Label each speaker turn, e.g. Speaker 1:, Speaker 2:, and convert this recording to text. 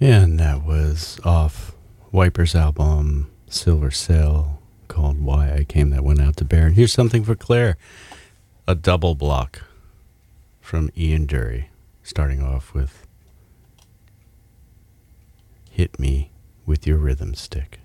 Speaker 1: And that was off Wiper's album Silver Sail, called Why I Came. That went out to Bear. And here's something for Claire. A double block from Ian Dury, starting off with Hit Me With Your Rhythm Stick.